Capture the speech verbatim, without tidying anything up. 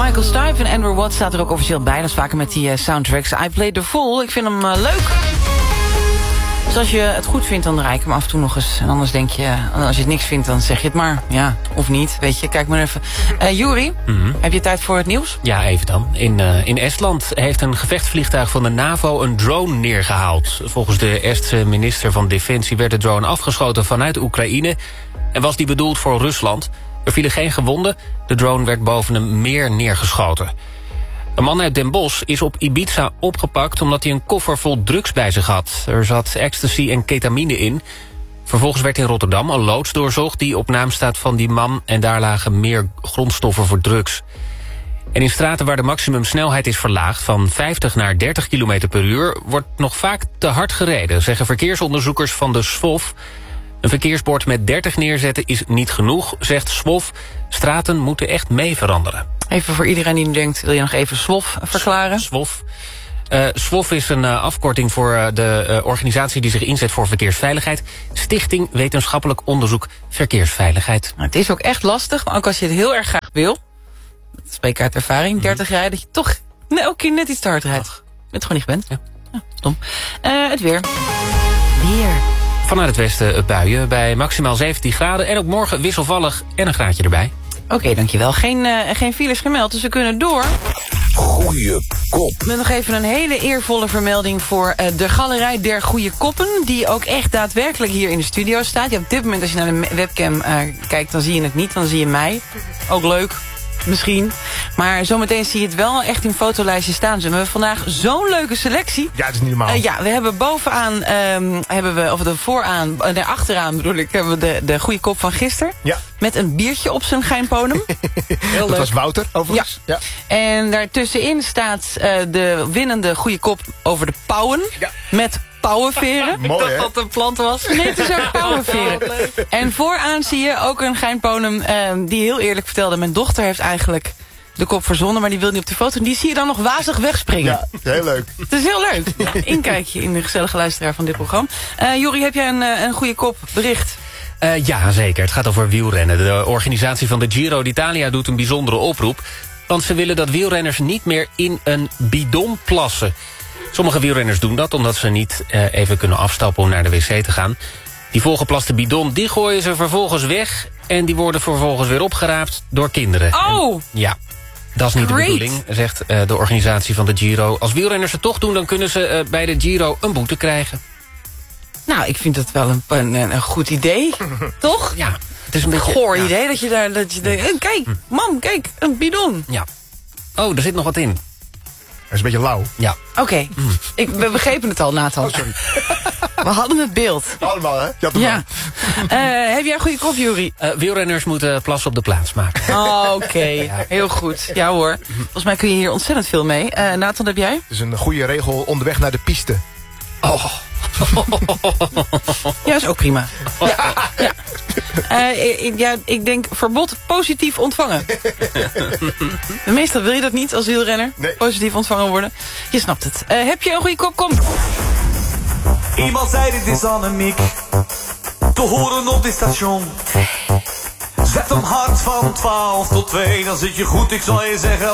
Michael Stipe en Andrew Watt staat er ook officieel bij. Dat is vaker met die uh, soundtracks. I Played the Fool. Ik vind hem uh, leuk. Dus als je het goed vindt, dan draai ik hem af en toe nog eens. En anders denk je, als je het niks vindt, dan zeg je het maar. Ja, of niet, weet je. Kijk maar even. Uh, Juri, mm-hmm. heb je tijd voor het nieuws? Ja, even dan. In, uh, in Estland heeft een gevechtsvliegtuig van de NAVO een drone neergehaald. Volgens de Estse minister van Defensie werd de drone afgeschoten vanuit Oekraïne. En was die bedoeld voor Rusland. Er vielen geen gewonden. De drone werd boven een meer neergeschoten. Een man uit Den Bosch is op Ibiza opgepakt omdat hij een koffer vol drugs bij zich had. Er zat ecstasy en ketamine in. Vervolgens werd in Rotterdam een loods doorzocht die op naam staat van die man en daar lagen meer grondstoffen voor drugs. En in straten waar de maximumsnelheid is verlaagd van vijftig naar dertig kilometer per uur wordt nog vaak te hard gereden, zeggen verkeersonderzoekers van de S W O F. Een verkeersbord met dertig neerzetten is niet genoeg, zegt S W O F. Straten moeten echt mee veranderen. Even voor iedereen die nu denkt, wil je nog even S W O F verklaren? S W O F. Uh, S W O F is een uh, afkorting voor uh, de uh, organisatie die zich inzet voor verkeersveiligheid. Stichting Wetenschappelijk Onderzoek Verkeersveiligheid. Nou, het is ook echt lastig, maar ook als je het heel erg graag wil, dat spreek ik uit ervaring, dertig rijden, dat je toch nee, elke keer net iets te hard rijdt. Je bent gewoon niet gewend. Ja. Ja, stom. Uh, het weer. Weer. Vanuit het westen buien bij maximaal zeventien graden. En ook morgen wisselvallig en een graadje erbij. Oké, okay, dankjewel. Geen, uh, geen files gemeld, dus we kunnen door. Goeie kop. Met nog even een hele eervolle vermelding voor uh, de Galerij der Goeie Koppen. Die ook echt daadwerkelijk hier in de studio staat. Ja, op dit moment, als je naar de webcam uh, kijkt, dan zie je het niet. Dan zie je mij. Ook leuk. Misschien. Maar zometeen zie je het wel echt in fotolijstje staan. Dus we hebben vandaag zo'n leuke selectie. Ja, dat is niet normaal. Uh, ja, we hebben bovenaan, um, hebben we, of de vooraan, uh, nee, achteraan bedoel ik, hebben we de, de goede kop van gisteren. Ja. Met een biertje op zijn geinponum. Heel dat leuk. was Wouter, overigens. Ja. Ja. En daartussenin staat uh, de winnende goede kop over de pauwen. Ja. Met pauwenveren. Mooi, ik dacht dat het een plant was. Nee, het is ook pauwenveren. En vooraan zie je ook een geinponum uh, die heel eerlijk vertelde, mijn dochter heeft eigenlijk de kop verzonnen, maar die wil niet op de foto. En die zie je dan nog wazig wegspringen. Ja, heel leuk. Het is heel leuk. Ja, inkijkje in de gezellige luisteraar van dit programma. Uh, Jori, heb jij een, een goede kop bericht? Uh, ja, zeker. Het gaat over wielrennen. De organisatie van de Giro d'Italia doet een bijzondere oproep. Want ze willen dat wielrenners niet meer in een bidon plassen. Sommige wielrenners doen dat omdat ze niet uh, even kunnen afstappen om naar de wc te gaan. Die volgeplaste bidon, die gooien ze vervolgens weg. En die worden vervolgens weer opgeraapt door kinderen. Oh! En, ja. Dat is niet Great. de bedoeling, zegt uh, de organisatie van de Giro. Als wielrenners het toch doen, dan kunnen ze uh, bij de Giro een boete krijgen. Nou, ik vind dat wel een, een, een goed idee. Toch? Ja, het is een beetje goor ja. idee dat je daar... Dat je denkt, hey, kijk, mam, kijk, een bidon. Ja. Oh, er zit nog wat in. Dat is een beetje lauw. Ja. Oké, okay. mm. we begrepen het al, Nathan. Oh, sorry. We hadden het beeld. Allemaal, hè? Je had ja. uh, heb jij een goede kop, Juri? Uh, wielrenners moeten plassen op de plaats maken. Oh, oké. Okay. Ja. Heel goed. Ja hoor. Volgens mij kun je hier ontzettend veel mee. Uh, Nathan, heb jij? Het is een goede regel onderweg naar de piste. Oh. Ja, is ook prima. Ja, ja. Uh, ik, ja, ik denk verbod positief ontvangen. Meestal wil je dat niet als wielrenner. Nee. Positief ontvangen worden. Je snapt het. Uh, heb je een goede kop? Kom. Iemand zei dit is Annemiek, te horen op dit station. Zet hem hard van twaalf tot twee, dan zit je goed, ik zal je zeggen.